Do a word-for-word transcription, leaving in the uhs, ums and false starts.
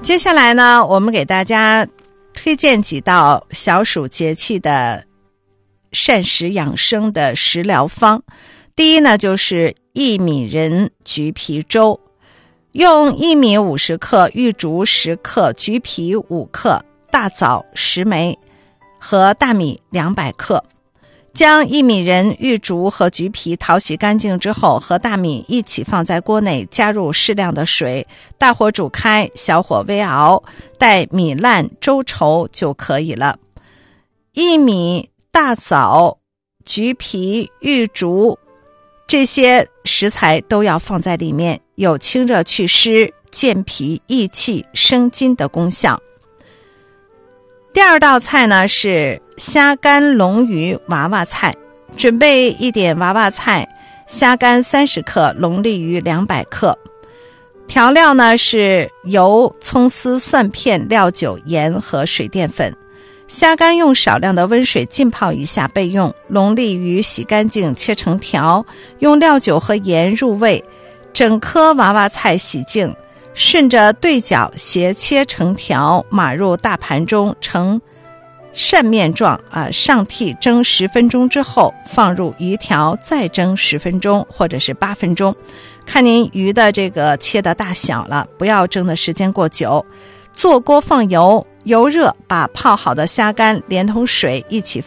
接下来呢，我们给大家推荐几道小暑节气的膳食养生的食疗方。第一呢，就是薏米仁橘皮粥。用薏米五十克、玉竹十克、橘皮五克、大枣十枚和大米两百克。将薏米仁、玉竹和橘皮淘洗干净之后，和大米一起放在锅内，加入适量的水，大火煮开，小火微熬，待米烂粥稠就可以了。薏米、大枣、橘皮、玉竹这些食材都要放在里面，有清热祛湿、健脾益气、生津的功效。第二道菜呢是虾干龙鱼娃娃菜。准备一点娃娃菜、虾干三十克、龙利鱼两百克。调料呢是油、葱丝、蒜片、料酒、盐和水淀粉。虾干用少量的温水浸泡一下备用。龙利鱼洗干净切成条，用料酒和盐入味。整颗娃娃菜洗净，顺着对角斜切成条，码入大盘中呈扇面状啊，上屉蒸十分钟之后，放入鱼条再蒸十分钟或者是八分钟，看您鱼的这个切的大小了，不要蒸的时间过久。坐锅放油，油热，把泡好的虾干连同水一起